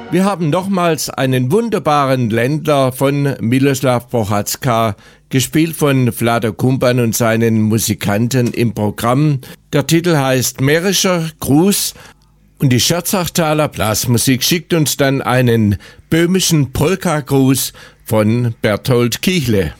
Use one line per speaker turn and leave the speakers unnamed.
Wir haben nochmals einen wunderbaren Ländler von Miloslav Procházka, gespielt von Vlado Kumpan und seinen Musikanten im Programm. Der Titel heißt Mährischer Gruß und die Scherzachtaler Blasmusik schickt uns dann einen böhmischen Polka-Gruß von Berthold Kichle.